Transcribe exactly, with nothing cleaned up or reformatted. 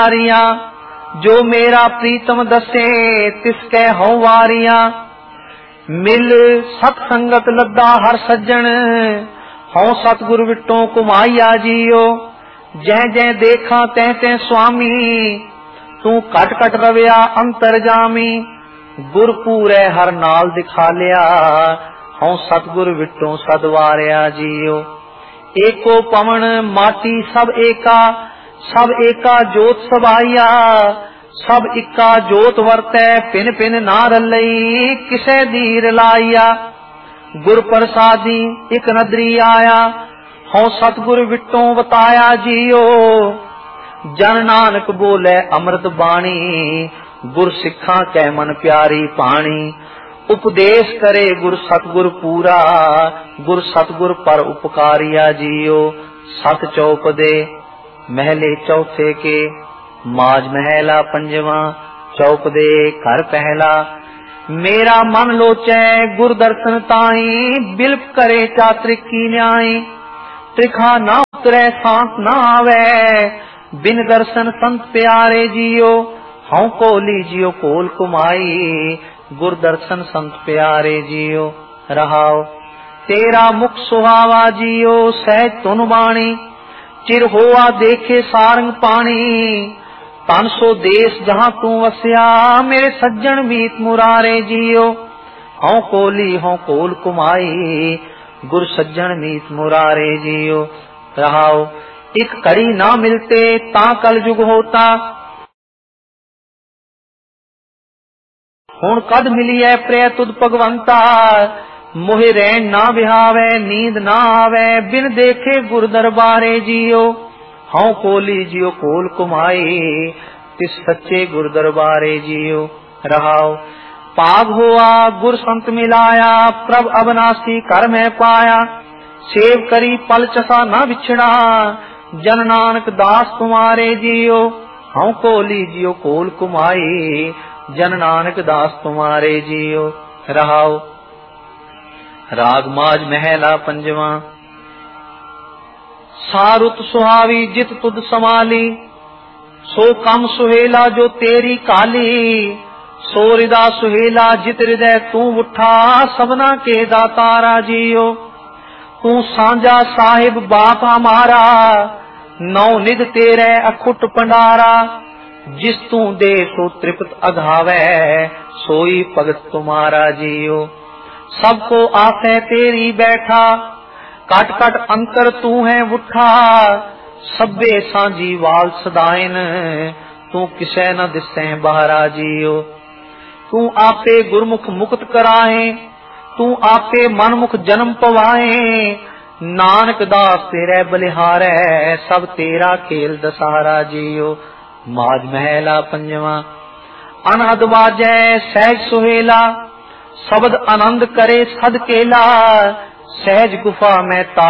वारियां, जो मेरा प्रीतम दसे तिसकै हौ वारियां। मिल सत संगत लद्दा हर सज्जन, हौ सतगुरु विटों कुमाइया जियो। जै जै देखा तै तै स्वामी, तू कट कट रविया अंतर जामी। गुर पूरे हर नाल दिखा लिया, हौ सतगुरु विटों सदवारिया जियो। एको पवन माटी सब एका, सब एका जोत सबाइया। सब इक्का जोत वरतै पिन पिन ना रलई, किसे दीर लाइया। गुर प्रसादी इक नदरी आया, हौ सतगुर विटों बताया जियो। जन नानक बोले अमृत बाणी, गुर सिखा कै मन प्यारी पाणी। उपदेश करे गुर सतगुर पूरा, गुर सतगुर पर उपकारिया जियो। सत चौपदे महले चौथे के, माज महला पंजवा। चौपदे घर पहला, मेरा मन लोचै गुर दर्शन ताई। बिल्प करे चात्रिक की न्याय, त्रिखा ना उतरे सांस ना आवे। बिन दर्शन संत प्यारे जियो, हौ को लीजियो कोल कुमाई। गुर दर्शन संत प्यारे जियो। रहाओ तेरा मुख सुहावा जियो, सहज तुन बाणी। चिर होआ देखे सारंग पानी, तन सो देश जहां तू वसिया। मेरे सज्जन मीत मुरारे जियो, हौ कोली हौ कोल कुमाई। गुर सज्जन मीत मुरारे जियो। रहाओ एक कड़ी ना मिलते ता कल जुग होता। हुण कद मिलिए प्रिय तुद भगवंता। मोहे रैन ना बिहावे नींद ना आवे, बिन देखे गुर दरबारे जियो। हौ कोली जियो कोल कुमाई, तिस सच्चे गुर दरबारे जियो। रहाओ पाग हुआ गुर संत मिलाया, प्रभ अविनाशी कर में पाया। सेव करी पल चसा ना बिछड़ा, जन नानक दास तुम्हारे जियो। हौ कोली जियो कोल कुमाई, जन नानक दास तुम्हारे जियो। रहाओ राग माज महला पंजवा। सारुत सुहावी जित तुद समाली, सो कम सुहेला जो तेरी काली। सो हृदा सुहेला जित हृदय तू उठा, सबना के दातारा जियो। तू सांझा साहिब बाप हमारा, नौ निध तेरे अखुट पंडारा। जिस तू दे सो तृप्त अघावे, सोई भगत तुम्हारा जियो। सबको आसे तेरी बैठा, कट कट अंतर तू है उठा। सब्बे सांझी वाल सदाइन, तू किसे न दिसे बहरा जियो। तू आपे गुरमुख मुक्त कराए, तू आपे मनमुख जन्म पवाए। नानक दास तेरे बलिहारै, सब तेरा खेल दसारा जियो। माज महला पंजवा। अनहद बाजै सहज सुहेला, शब्द आनंद करे सद केला। सहज गुफा में